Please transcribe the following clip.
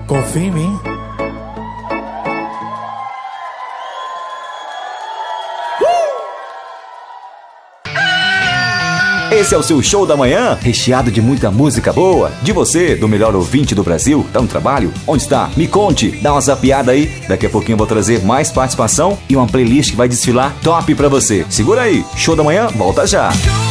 Confia em mim. Esse é o seu show da manhã, recheado de muita música boa. De você, do melhor ouvinte do Brasil. Tá no trabalho? Onde está? Me conte, dá uma zapiada aí. Daqui a pouquinho eu vou trazer mais participação e uma playlist que vai desfilar top pra você. Segura aí, show da manhã, volta já.